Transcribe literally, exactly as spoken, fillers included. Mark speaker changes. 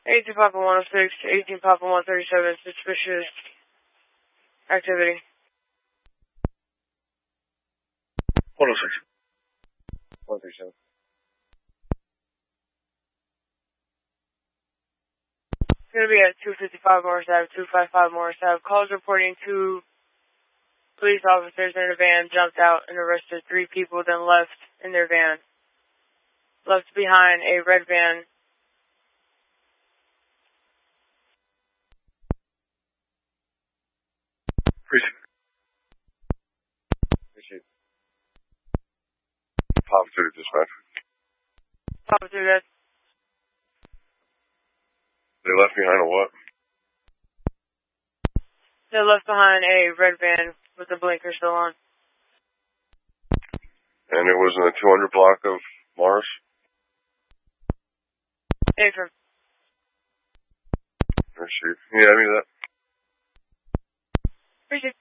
Speaker 1: eighteen Papa one oh six, eighteen Papa one thirty-seven, suspicious activity.
Speaker 2: one oh six. one thirty-seven.
Speaker 1: It's going to be at two fifty-five Morris Ave, two fifty-five Morris Ave. Calls reporting two police officers in a van jumped out and arrested three people, then left in their van. Left behind a red van.
Speaker 2: Appreciate it. Appreciate it. Papa two to dispatch.
Speaker 1: Papa two dead.
Speaker 2: They left behind a what?
Speaker 1: They left behind a red van with the blinker still on.
Speaker 2: And it was in the two hundred block of Morris?
Speaker 1: Affirm.
Speaker 2: Appreciate it. Yeah, I mean that.
Speaker 1: Appreciate it.